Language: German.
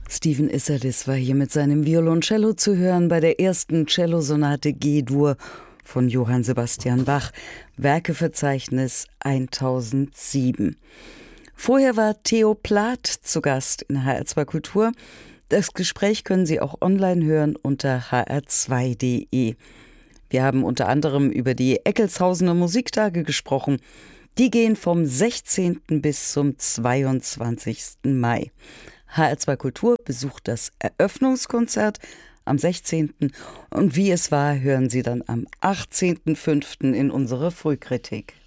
Stephen Isserlis war hier mit seinem Violoncello zu hören bei der ersten Cellosonate G-Dur von Johann Sebastian Bach, Werkeverzeichnis 1007. Vorher war Theo Plath zu Gast in HR2 Kultur. Das Gespräch können Sie auch online hören unter hr2.de. Wir haben unter anderem über die Eckelshausener Musiktage gesprochen. Die gehen vom 16. bis zum 22. Mai. HR2 Kultur besucht das Eröffnungskonzert am 16. Und wie es war, hören Sie dann am 18.05. in unserer Frühkritik.